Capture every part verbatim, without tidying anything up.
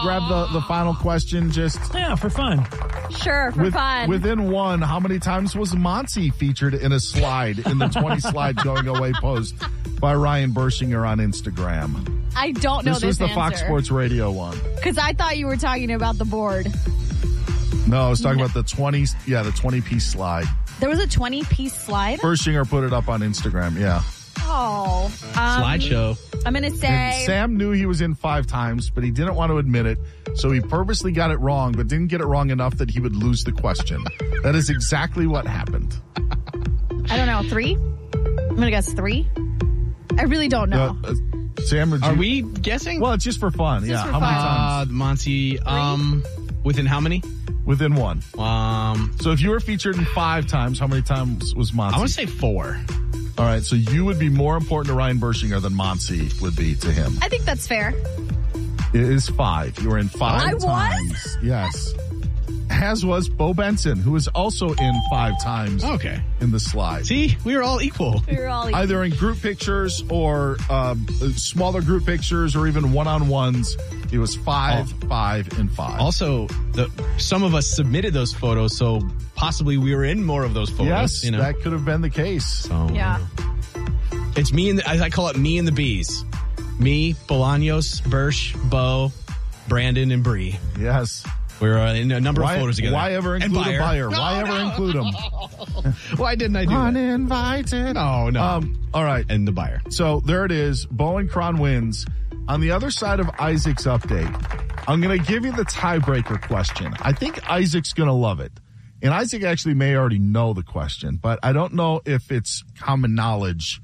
grab the, the final question? Just Yeah, for fun. Sure, for with, fun. within one, how many times was Monty featured in a slide in the twenty slide going away post by Ryan Bershinger on Instagram? I don't know This this was the answer. Fox Sports Radio one. Because I thought you were talking about the board. No, I was talking about the twenty, yeah, the twenty piece slide. There was a twenty-piece slide? Bershinger put it up on Instagram, yeah. Oh. Um, Slideshow. I'm going to And say... Sam knew he was in five times, but he didn't want to admit it, so he purposely got it wrong, but didn't get it wrong enough that he would lose the question. That is exactly what happened. I don't know, three? I'm going to guess three. I really don't know. Uh, uh, Sam, would Are you- we guessing? Well, it's just for fun. Just yeah. for How many fun. times? Uh, Monty, um, within how many? Within one. Um, So if you were featured in five times, how many times was Monty? I want to say four. All right, so you would be more important to Ryan Bershinger than Monty would be to him. I think that's fair. It is five. You were in five I was? times. Yes. As was Bo Benson, who was also in five times Okay. in the slide. See, we were all equal. We were all... Either in group pictures or um, smaller group pictures or even one-on-ones. It was five, Oh. five, and five. Also, the, some of us submitted those photos, so possibly we were in more of those photos. yes, you know? that could have been the case. So, Yeah. It's me and the, I call it me and the bees. Me, Bolaños, Bersh, Bo, Brandon, and Bree. Yes. We're uh, in a number Why, of photos together. why ever And include a buyer? No, Why ever no. include them? Why didn't I do that? Uninvited. No, no. Um, all right. And the buyer. So there it is. Bowen Cron wins. On the other side of Isaac's update, I'm going to give you the tiebreaker question. I think Isaac's going to love it. And Isaac actually may already know the question, but I don't know if it's common knowledge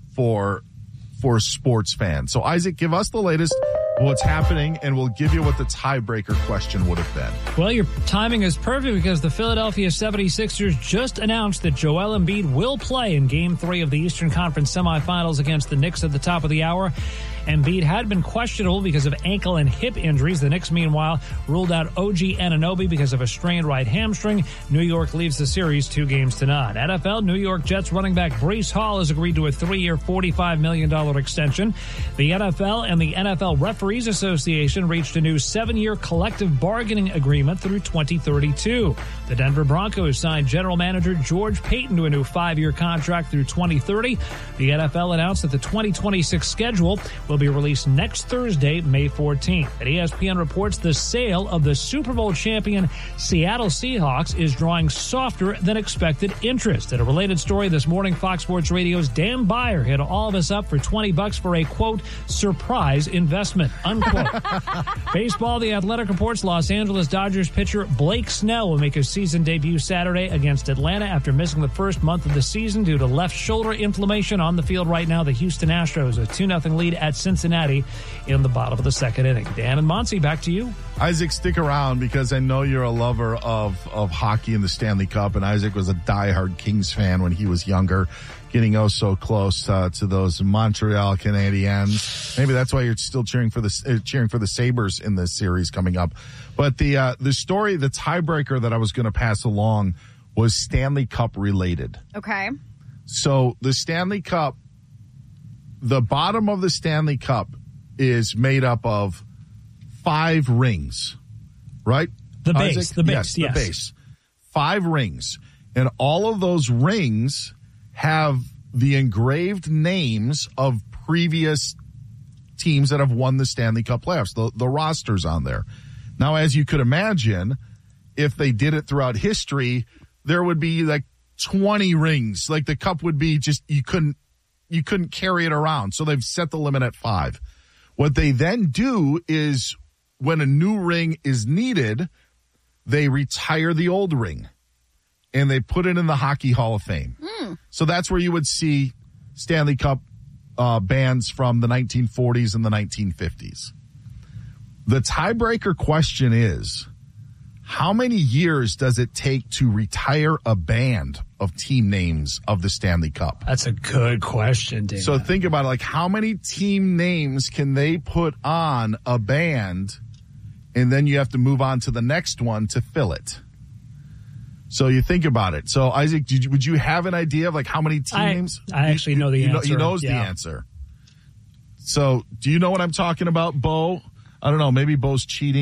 for for sports fans. So Isaac, give us the latest what's happening, and we'll give you what the tiebreaker question would have been. Well, your timing is perfect because the Philadelphia seventy-sixers just announced that Joel Embiid will play in Game three of the Eastern Conference semifinals against the Knicks at the top of the hour. Embiid had been questionable because of ankle and hip injuries. The Knicks, meanwhile, ruled out O G Anunoby because of a strained right hamstring. New York leaves the series two games to none. N F L, New York Jets running back Breece Hall has agreed to a three-year, forty-five million dollars extension. The N F L and the N F L Referees Association reached a new seven-year collective bargaining agreement through twenty thirty-two. The Denver Broncos signed general manager George Payton to a new five-year contract through twenty thirty. The N F L announced that the twenty twenty-six schedule will be released next Thursday, May fourteenth. And E S P N reports the sale of the Super Bowl champion Seattle Seahawks is drawing softer than expected interest. In a related story this morning, Fox Sports Radio's Dan Beyer hit all of us up for twenty bucks for a, quote, surprise investment, unquote. Baseball, The Athletic reports Los Angeles Dodgers pitcher Blake Snell will make his season debut Saturday against Atlanta after missing the first month of the season due to left shoulder inflammation. On the field right now, the Houston Astros, a two nothing lead at Cincinnati in the bottom of the second inning. Dan and Monty, back to you. Isaac, stick around because I know you're a lover of, of hockey and the Stanley Cup, and Isaac was a diehard Kings fan when he was younger, getting oh so close uh, to those Montreal Canadiens. Maybe that's why you're still cheering for the uh, cheering for the Sabres in this series coming up. But the uh, the story, the tiebreaker that I was going to pass along was Stanley Cup related. Okay. So the Stanley Cup, the bottom of the Stanley Cup is made up of five rings, right? The base, Isaac? the base, yes, yes. the base. Five rings. And all of those rings have the engraved names of previous teams that have won the Stanley Cup playoffs, the, the rosters on there. Now, as you could imagine, if they did it throughout history, there would be like twenty rings. Like the cup would be just, you couldn't, you couldn't carry it around. So they've set the limit at five. What they then do is when a new ring is needed, they retire the old ring and they put it in the Hockey Hall of Fame. Mm. So that's where you would see Stanley Cup uh, bands from the nineteen forties and the nineteen fifties. The tiebreaker question is, how many years does it take to retire a band of team names of the Stanley Cup? That's a good question, Dan. So think about it, like how many team names can they put on a band, and then you have to move on to the next one to fill it. So you think about it. So Isaac, did you, would you have an idea of like how many team I, names? I actually know the you answer. Know, he knows yeah. the answer. So do you know what I'm talking about, Bo? I don't know. Maybe Bo's cheating.